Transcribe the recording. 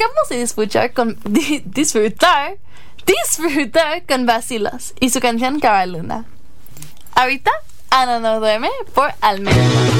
acabamos de disfrutar con Vacilos y su canción Cara Luna. Ahorita Ana no duerme por Almeida.